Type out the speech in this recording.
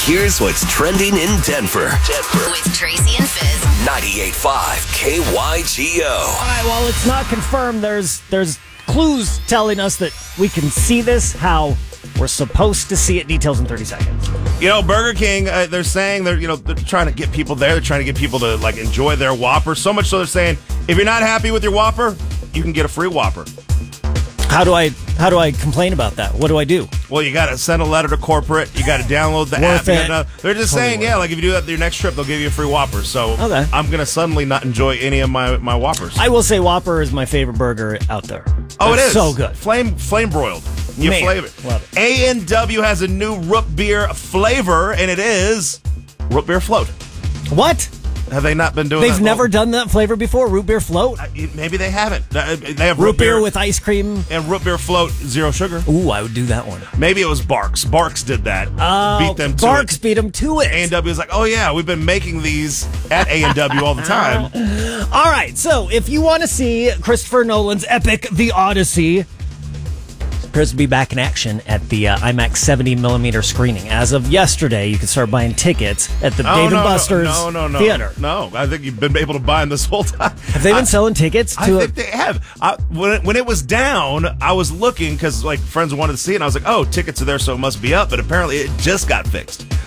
Here's what's trending in Denver. With Tracy and Fizz. 98.5 KYGO. All right, well, it's not confirmed. There's clues telling us that we can see this, how we're supposed to see it. Details in 30 seconds. Burger King, they're saying they're trying to get people there. They're trying to get people to enjoy their Whopper. So much so they're saying, if you're not happy with your Whopper, you can get a free Whopper. How do I complain about that? What do I do? Well, you got to send a letter to corporate. You got to download the app. They're just saying, like if you do that your next trip, they'll give you a free Whopper. So okay. I'm going to suddenly not enjoy any of my Whoppers. I will say Whopper is my favorite burger out there. Oh, it is so good. Flame broiled. You flavor it. Love it. A&W has a new root beer flavor, and it is root beer float. What? Have they not been doing that? They've never done that flavor before? Root beer float? Maybe they haven't. They have root beer with ice cream. And root beer float, zero sugar. Ooh, I would do that one. Maybe it was Barks. Barks did that. Oh, beat them to Barks it. beat them to it. A&W was like, oh yeah, we've been making these at A&W all the time. All right, so if you want to see Christopher Nolan's epic The Odyssey, Chris will be back in action at the IMAX 70mm screening. As of yesterday, you can start buying tickets at the Dave & Buster's Theater. No, I think you've been able to buy them this whole time. Have they been selling tickets? I think they have. When it was down, I was looking because friends wanted to see it, and I was like, oh, tickets are there, so it must be up. But apparently it just got fixed.